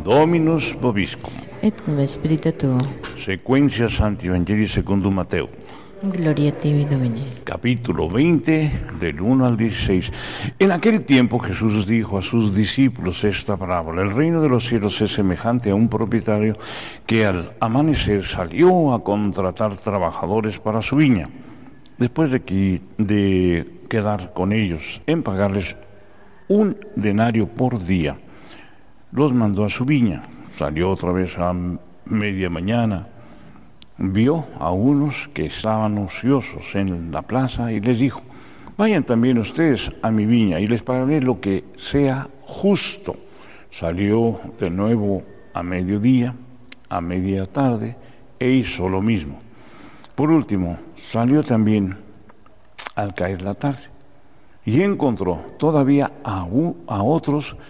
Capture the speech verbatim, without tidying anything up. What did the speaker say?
Dominus vobiscum. Et cum spiritu tuo. Sequentia Sancti Evangelii secundum Mateo. Gloria a ti, Domine. Capítulo veinte, del uno al dieciséis. En aquel tiempo Jesús dijo a sus discípulos esta parábola: el reino de los cielos es semejante a un propietario que al amanecer salió a contratar trabajadores para su viña. Después de, que, de quedar con ellos en pagarles un denario por día, los mandó a su viña. Salió otra vez a media mañana, vio a unos que estaban ociosos en la plaza y les dijo: vayan también ustedes a mi viña y les pagaré lo que sea justo. Salió de nuevo a mediodía, a media tarde, e hizo lo mismo. Por último, salió también al caer la tarde y encontró todavía a, a otros